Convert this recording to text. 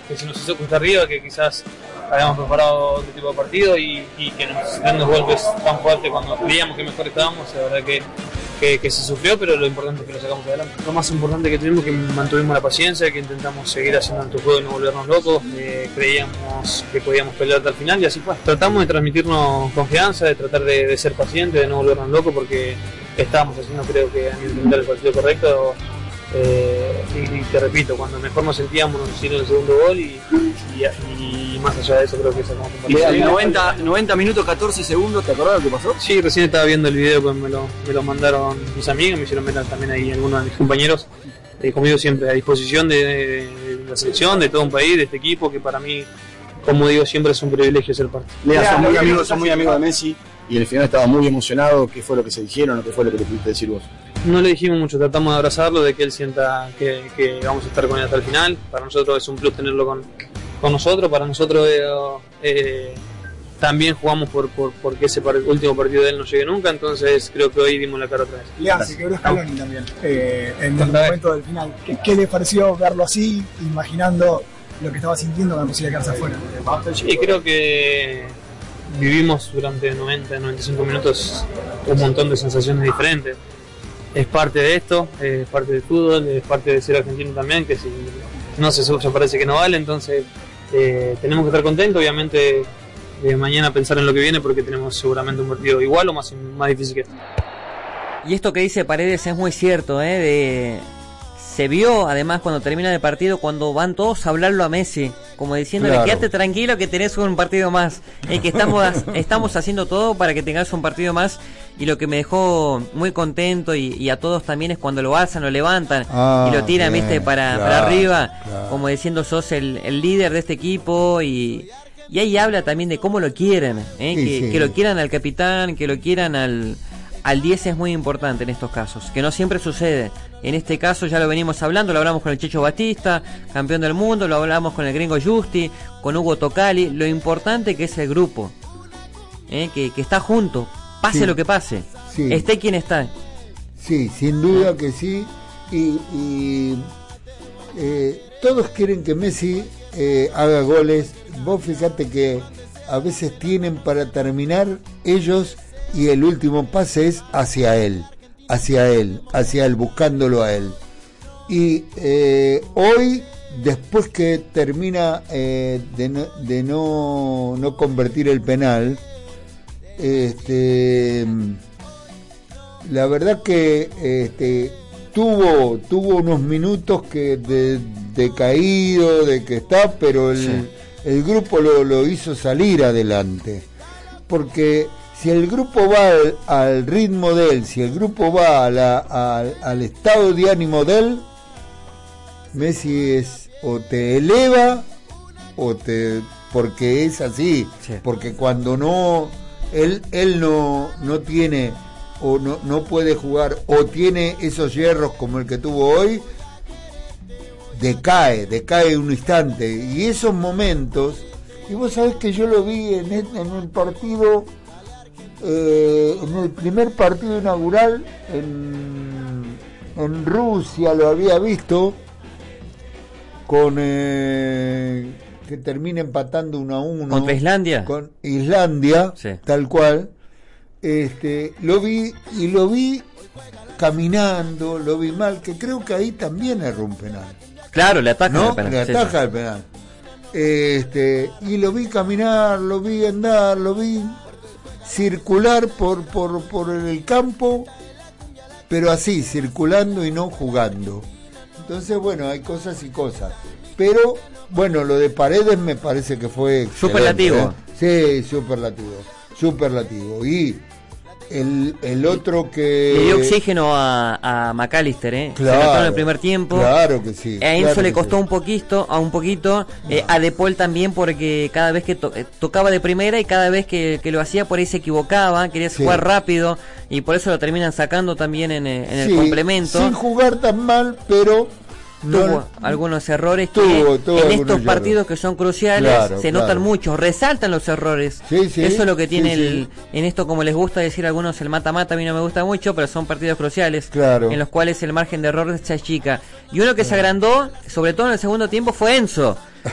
se nos hizo cuesta arriba, que quizás habíamos preparado otro tipo de partido y que nos dieron dos golpes tan fuertes cuando creíamos que mejor estábamos. La verdad que se sufrió, pero lo importante es que lo sacamos adelante. Lo más importante que tuvimos, que mantuvimos la paciencia, que intentamos seguir haciendo nuestro juego y no volvernos locos. Creíamos que podíamos pelear hasta el final y así fue. Tratamos de transmitirnos confianza, de tratar de ser pacientes, de no volvernos locos, porque estábamos haciendo, creo que a nivel mental, el partido correcto. Y te repito, cuando mejor nos sentíamos nos hicieron el segundo gol y más allá de eso creo que sacamos un partido. 90 minutos 14 segundos, ¿te acordás lo que pasó? Sí, recién estaba viendo el video, pues me lo mandaron mis amigos, me hicieron ver también ahí algunos de mis compañeros. Conmigo siempre a disposición de la selección, de todo un país, de este equipo, que para mí, como digo, siempre es un privilegio ser parte. Lea, son muy amigos de Messi y en el final estaba muy emocionado. ¿Qué fue lo que se dijeron o qué fue lo que le pudiste decir vos? No le dijimos mucho, tratamos de abrazarlo, de que él sienta que vamos a estar con él hasta el final. Para nosotros es un plus tenerlo con nosotros, para nosotros también jugamos porque ese último partido de él no llegue nunca, entonces creo que hoy dimos la cara otra vez. Lean, se quebró Scaloni también en el momento del final. ¿Qué le pareció verlo así, imaginando lo que estaba sintiendo con la posibilidad de quedarse afuera? Sí, creo que vivimos durante 90-95 minutos un montón de sensaciones diferentes. Es parte de esto, es parte del fútbol, es parte de ser argentino también, que si no se sube parece que no vale, entonces tenemos que estar contentos, obviamente mañana pensar en lo que viene porque tenemos seguramente un partido igual o más difícil que este. Y esto que dice Paredes es muy cierto, se vio además cuando termina el partido, cuando van todos a hablarlo a Messi, como diciéndole, claro, quédate tranquilo que tenés un partido más, que estamos haciendo todo para que tengas un partido más. Y lo que me dejó muy contento y a todos también es cuando lo alzan, lo levantan y lo tiran, bien, para arriba, claro, como diciendo sos el líder de este equipo y ahí habla también de cómo lo quieren, que lo quieran al capitán, que lo quieran al 10 es muy importante en estos casos, que no siempre sucede. En este caso ya lo venimos hablando, lo hablamos con el Checho Batista, campeón del mundo, lo hablamos con el gringo Justi, con Hugo Tocali, lo importante que es el grupo, que está junto, pase lo que pase, esté quien está. Sí, sin duda que sí, y todos quieren que Messi haga goles. Vos fíjate que a veces tienen para terminar ellos y el último pase es hacia él, buscándolo a él. Y hoy, después que termina de no convertir el penal, la verdad que tuvo unos minutos que de caído, de que está, pero el grupo lo hizo salir adelante, porque si el grupo va al ritmo de él, si el grupo va al estado de ánimo de él, Messi o te eleva porque es así, porque cuando él no tiene o no puede jugar o tiene esos hierros como el que tuvo hoy, decae un instante, y esos momentos, y vos sabés que yo lo vi en el partido, en el primer partido inaugural en Rusia, lo había visto con que termina empatando 1-1 contra Islandia, con Islandia, tal cual. Lo vi caminando, lo vi mal, que creo que ahí también erró un penal. Claro, le ataja el penal. Le ataja el penal. Y lo vi caminar, lo vi andar, lo vi circular por el campo, pero así, circulando y no jugando. Entonces, bueno, hay cosas y cosas. Pero, bueno, lo de Paredes me parece que fue superlativo. Sí, superlativo. Y el otro que... Le dio oxígeno a McAllister, Claro, se notó en el primer tiempo. Claro que sí. A Enzo le costó un poquito, a De Paul también, porque cada vez que tocaba de primera y cada vez que lo hacía por ahí se equivocaba, quería jugar rápido y por eso lo terminan sacando también en el complemento. Sin jugar tan mal, pero... Tuvo algunos errores que en estos partidos que son cruciales se notan mucho, resaltan los errores. Eso es lo que tiene en esto, como les gusta decir a algunos, el mata-mata. A mí no me gusta mucho, pero son partidos cruciales en los cuales el margen de error se achica. Y uno que se agrandó, sobre todo en el segundo tiempo, fue Enzo.